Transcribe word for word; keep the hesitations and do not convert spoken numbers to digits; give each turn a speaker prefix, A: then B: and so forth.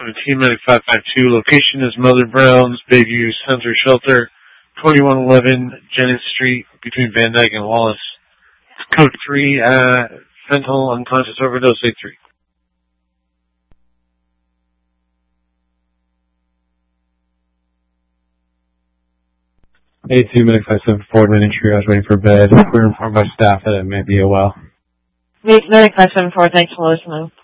A: Team Medic five five two, location is Mother Brown's Bayview Center Shelter, twenty-one eleven Jennings Street, between Van Dyke and Wallace. Code three, uh, fentanyl unconscious overdose, eight three.
B: A two, Medic five seven four, admitting triage, waiting for bed. We're informed by staff that it may be a while.
C: Medic five seven four, thanks for listening.